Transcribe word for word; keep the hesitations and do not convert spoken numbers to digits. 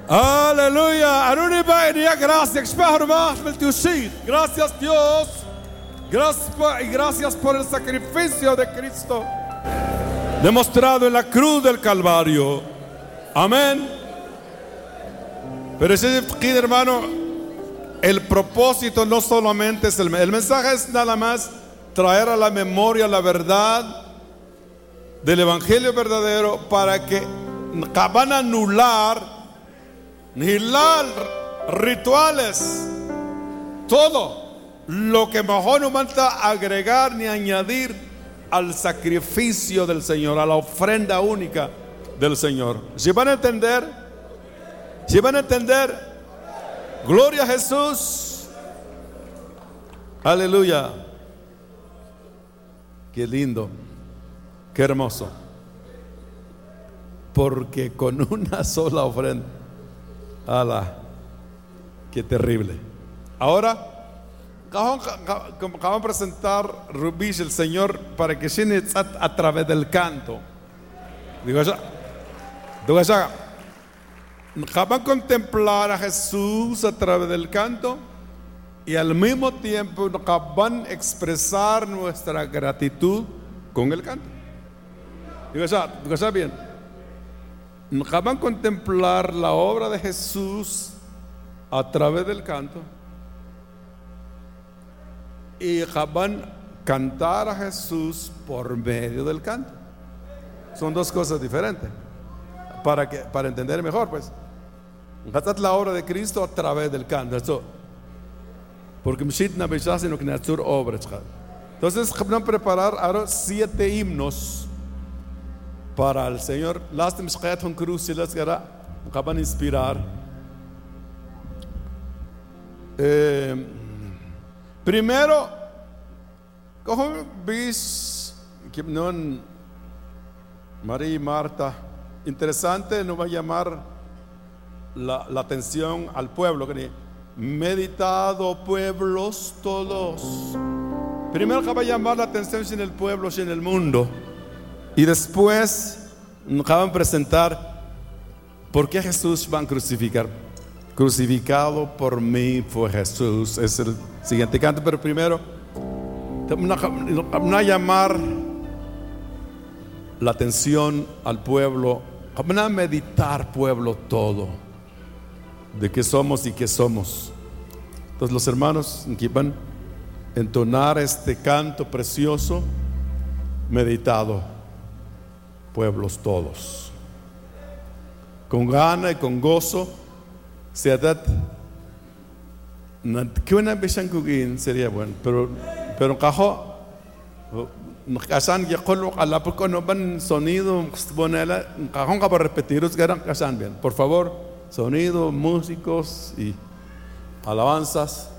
Aleluya. Gracias, gracias Dios. Gracias por, y gracias por el sacrificio de Cristo demostrado en la cruz del Calvario. Amén. Pero ese hermano, el propósito no solamente es el, el mensaje es nada más traer a la memoria la verdad del evangelio verdadero para que van a anular, anular rituales, todo lo que mejor no falta agregar ni añadir al sacrificio del Señor, a la ofrenda única del Señor. Si van a entender, si van a entender, gloria a Jesús, aleluya. Qué lindo, qué hermoso, porque con una sola ofrenda, ala, qué terrible. Ahora acabamos de presentar Rubish, el Señor, para que llene a través del canto. Digo ya, digo ya, acaban de contemplar a Jesús a través del canto y al mismo tiempo acaban de expresar nuestra gratitud con el canto. Digo ya, digo ya bien. Acaban de contemplar la obra de Jesús a través del canto y acaban de cantar a Jesús por medio del canto. Son dos cosas diferentes. Para, que, para entender mejor, pues, cantar la obra de Cristo a través del canto. Eso. Porque entonces van a preparar ahora siete himnos para el Señor. Lástima que con cruz y las que acaban de inspirar. Eh, Primero, como vis que no María y Marta, interesante, nos va a llamar la, la atención al pueblo. Meditado pueblos todos. Primero que va a llamar la atención sin el pueblo, sin el mundo. Y después nos van a presentar por qué Jesús van a crucificar. Crucificado por mí fue Jesús. Es el siguiente canto, pero primero van a llamar la atención al pueblo. Van a meditar, pueblo todo, de qué somos y qué somos. Entonces los hermanos que van a entonar este canto precioso, meditado, pueblos todos, con gana y con gozo. Seatat, que una vez sería bueno, pero pero cajo, casan ya colo a la poco no van sonido bonela, cajón para repetir os garan casan bien, por favor, sonido, músicos y alabanzas.